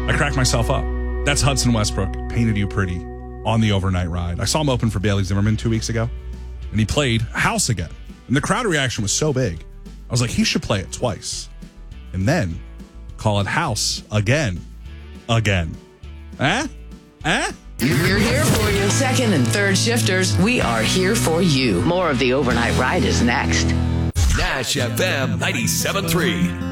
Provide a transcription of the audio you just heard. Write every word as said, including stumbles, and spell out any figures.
I cracked myself up. That's Hudson Westbrook, Painted You Pretty, on the overnight ride. I saw him open for Bailey Zimmerman two weeks ago, and he played House again. And the crowd reaction was so big. I was like, he should play it twice. And then call it House again. Again. Eh? Eh? We're here for you. Second and third shifters, we are here for you. More of the overnight ride is next. Nash F M ninety-seven point three.